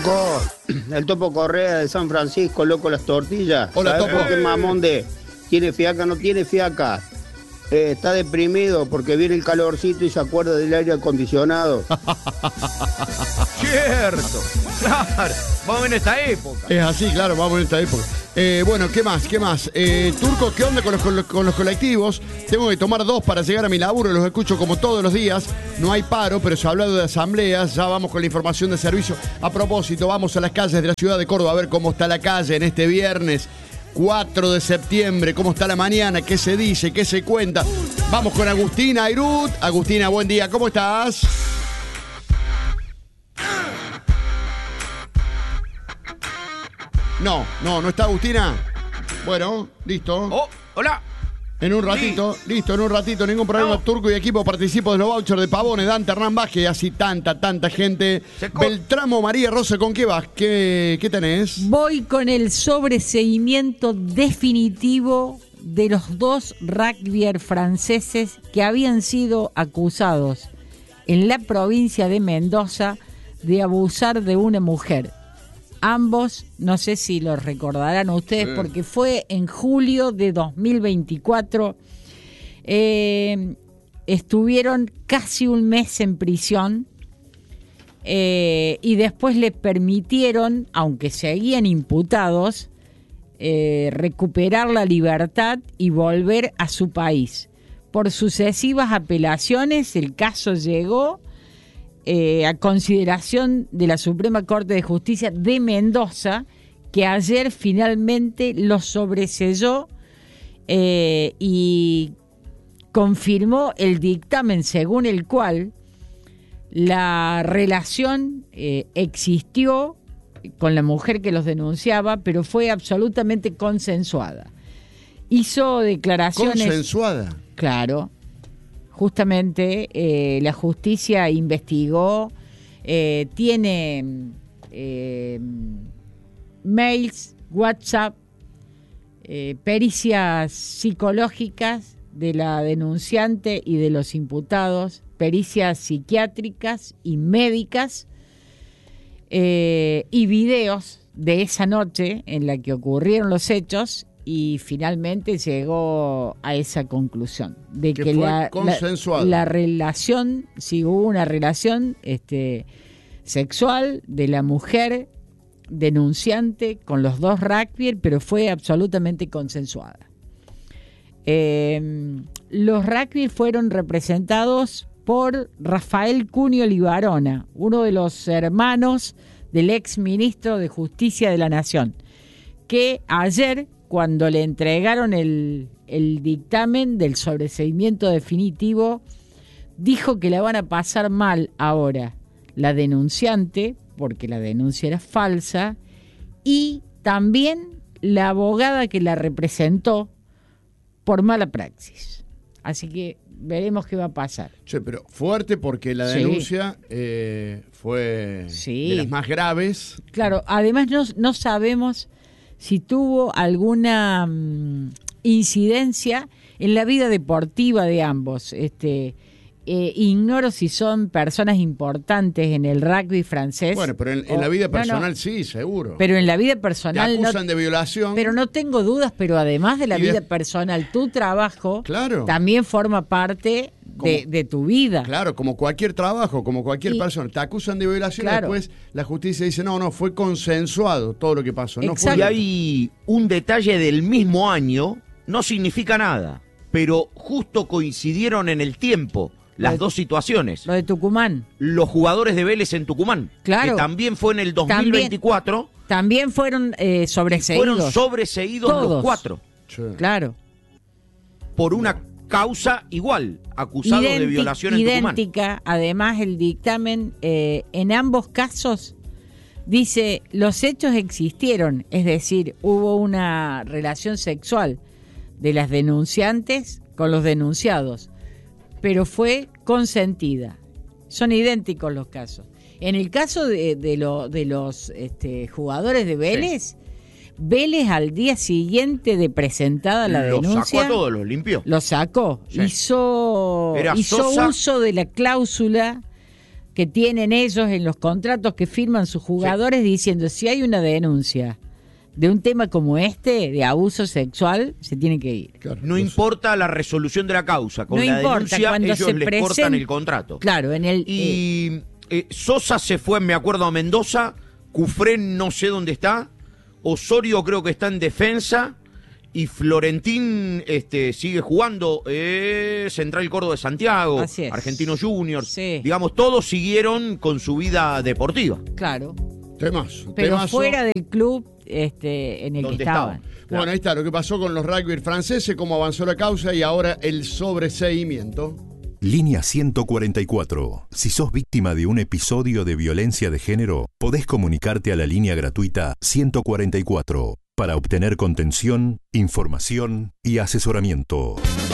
Loco, el Topo Correa de San Francisco, loco, las tortillas. Hola, ¿Sabes Topo. por qué mamón de tiene fiaca, no tiene fiaca? Está deprimido porque viene el calorcito y se acuerda del aire acondicionado. Cierto, claro, vamos en esta época. Es así, claro, vamos en esta época. Bueno, ¿qué más? Turco, ¿qué onda con los colectivos? Tengo que tomar 2 para llegar a mi laburo, los escucho como todos los días. No hay paro, pero se ha hablado de asambleas. Ya vamos con la información de servicio. A propósito, vamos a las calles de la ciudad de Córdoba a ver cómo está la calle en este viernes 4 de septiembre, cómo está la mañana, qué se dice, qué se cuenta. Vamos con Agustina Airut. Agustina, buen día, ¿cómo estás? No está Agustina. Bueno, listo. Oh, hola. En un ratito, ningún problema. Vamos. Turco y equipo participo de los vouchers de Pavones, Dante Hernán Vázquez, así tanta gente. Beltramo, María Rosa, ¿con qué vas? ¿Qué tenés? Voy con el sobreseimiento definitivo de los 2 rugbyers franceses que habían sido acusados en la provincia de Mendoza de abusar de una mujer. Ambos, no sé si lo recordarán ustedes, porque fue en julio de 2024. Estuvieron casi un mes en prisión y después le permitieron, aunque seguían imputados, recuperar la libertad y volver a su país. Por sucesivas apelaciones, el caso llegó a consideración de la Suprema Corte de Justicia de Mendoza, que ayer finalmente lo sobreselló y confirmó el dictamen según el cual la relación existió con la mujer que los denunciaba, pero fue absolutamente consensuada. Hizo declaraciones... ¿Consensuada? Claro. Justamente la justicia investigó, tiene mails, WhatsApp, pericias psicológicas de la denunciante y de los imputados, pericias psiquiátricas y médicas, y videos de esa noche en la que ocurrieron los hechos. Y finalmente llegó a esa conclusión de que la relación, si hubo una relación sexual de la mujer denunciante con los 2 rugbyers, pero fue absolutamente consensuada. Los rugbyers fueron representados por Rafael Cunio Libarona, uno de los hermanos del ex ministro de Justicia de la Nación, que ayer, cuando le entregaron el dictamen del sobreseimiento definitivo, dijo que la van a pasar mal ahora la denunciante, porque la denuncia era falsa, y también la abogada que la representó por mala praxis. Así que veremos qué va a pasar. Che, pero fuerte porque la denuncia fue de las más graves. Claro, además no sabemos si tuvo alguna incidencia en la vida deportiva de ambos. Ignoro si son personas importantes en el rugby francés. Bueno, pero en la vida personal sí, seguro. Pero en la vida personal te acusan de violación. Pero no tengo dudas, pero además de la vida personal, tu trabajo también forma parte de tu vida. Claro, como cualquier trabajo, como cualquier persona. Te acusan de violación y después la justicia dice, no, fue consensuado todo lo que pasó. No fue... Y hay un detalle del mismo año, no significa nada, pero justo coincidieron en el tiempo las 2 situaciones. Lo de Tucumán. Los jugadores de Vélez en Tucumán, que también fue en el 2024. También fueron sobreseídos. Fueron sobreseídos los 4. Sí. Claro. Por una causa igual, acusados de violación en Tucumán. Idéntica, además el dictamen en ambos casos dice, los hechos existieron, es decir, hubo una relación sexual de las denunciantes con los denunciados, pero fue consentida. Son idénticos los casos. En el caso de los jugadores de Vélez, Vélez al día siguiente de presentada la denuncia... Lo sacó a todos, los limpió. Lo sacó. Sí. Hizo uso de la cláusula que tienen ellos en los contratos que firman sus jugadores diciendo si hay una denuncia de un tema como este, de abuso sexual, se tiene que ir. Claro, No importa la resolución de la causa, con la denuncia ellos les cortan el contrato. Claro, en el... Y Sosa se fue, me acuerdo, a Mendoza, Cufrén no sé dónde está, Osorio creo que está en defensa, y Florentín sigue jugando, Central Córdoba de Santiago, Argentinos Juniors, digamos, todos siguieron con su vida deportiva. Claro. Temazo. Pero fuera del club en el que estaban. Bueno, ahí está lo que pasó con los rugby franceses, cómo avanzó la causa y ahora el sobreseimiento. Línea 144. Si sos víctima de un episodio de violencia de género, podés comunicarte a la línea gratuita 144 para obtener contención, información y asesoramiento.